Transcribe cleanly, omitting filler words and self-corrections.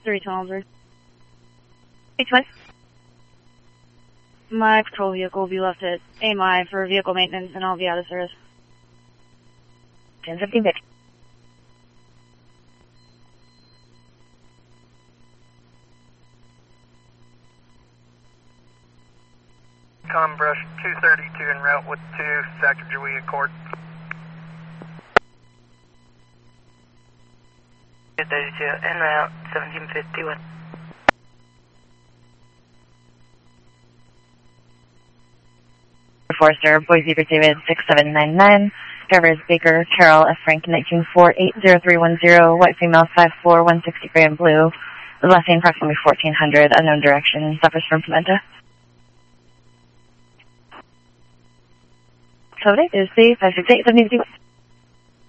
312. Which one? My patrol vehicle will be left at AMI for vehicle maintenance and I'll be out of service. 1015 bitch. Brush 232 en route with 2, Sacagawea Court. 232 en route, 1751. Forester, Boise David 6799. Driver is Baker Carol F. Frank 19480310. White female 5'4", 160 gray and blue. The last name approximately 1400. Unknown direction. Suffers from Pimenta. So it is the 56872.